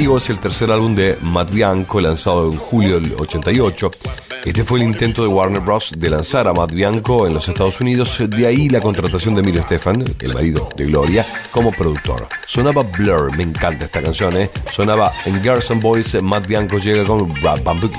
Indigo es el tercer álbum de Matt Bianco, lanzado en julio del 88. Este fue el intento de Warner Bros. De lanzar a Matt Bianco en los Estados Unidos, de ahí la contratación de Emilio Estefan, el marido de Gloria, como productor. Sonaba Blur, me encanta esta canción, Sonaba en Girls and Boys, Matt Bianco llega con Rap Band Boogie.